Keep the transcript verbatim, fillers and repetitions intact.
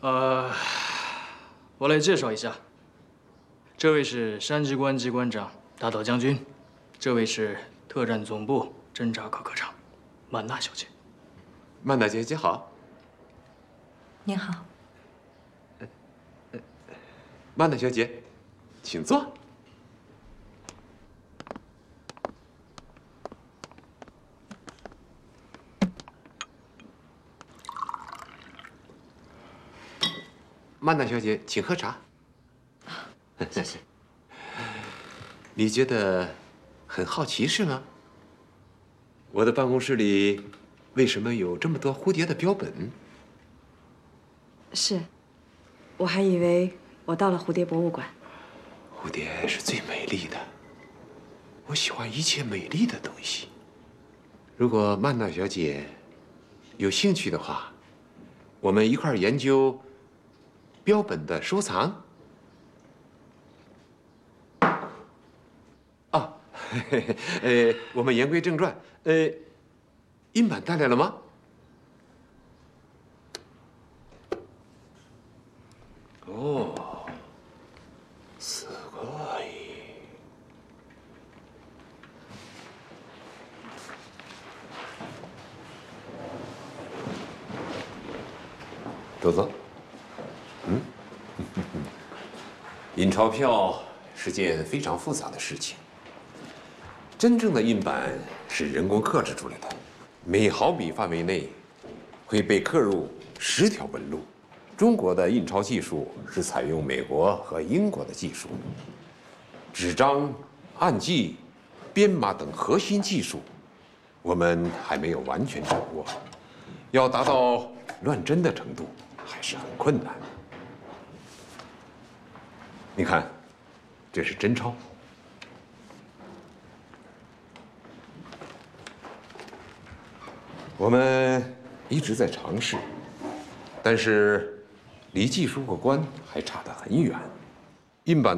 呃，我来介绍一下，这位是山机关机关长大岛将军，这位是特战总部侦察科科长曼娜小姐。 曼娜姐姐好。 您好。 曼娜小姐，请坐。 曼娜小姐，请喝茶。 谢谢。 你觉得很好奇是吗？我的办公室里为什么有这么多蝴蝶的标本？ 是，我还以为我到了蝴蝶博物馆。 蝴蝶是最美丽的，我喜欢一切美丽的东西。如果曼娜小姐有兴趣的话，我们一块儿研究。 标本的收藏。啊，呃，我们言归正传，呃，印版带来了吗？哦，すごい。どうぞ。 嗯，印钞票是件非常复杂的事情。真正的印版是人工刻制出来的，每毫米范围内会被刻入十条纹路。中国的印钞技术是采用美国和英国的技术，纸张、按记、编码等核心技术，我们还没有完全掌握。要达到乱真的程度，还是很困难。 你看，这是真钞。我们一直在尝试，但是离技术过关还差得很远。印版。